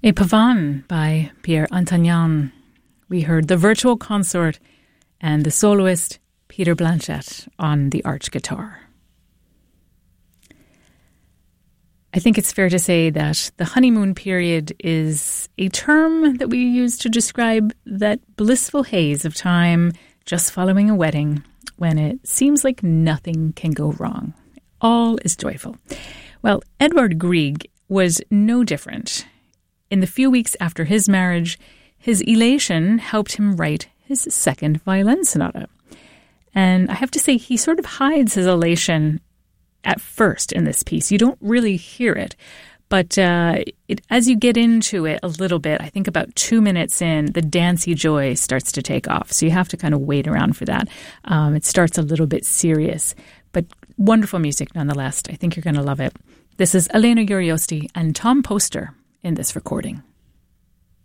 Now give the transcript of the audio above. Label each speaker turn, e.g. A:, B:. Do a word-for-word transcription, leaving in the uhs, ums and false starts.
A: A Pavane by Pierre Antagnan. We heard the virtual consort and the soloist Peter Blanchette on the arch guitar. I think it's fair to say that the honeymoon period is a term that we use to describe that blissful haze of time just following a wedding when it seems like nothing can go wrong. All is joyful. Well, Edvard Grieg was no different. In the few weeks after his marriage, his elation helped him write his second violin sonata. And I have to say, he sort of hides his elation at first in this piece. You don't really hear it. But uh, it, as you get into it a little bit, I think about two minutes in, the dancey joy starts to take off. So you have to kind of wait around for that. Um, it starts a little bit serious, but wonderful music nonetheless. I think you're going to love it. This is Elena Uriosti and Tom Poster in this recording.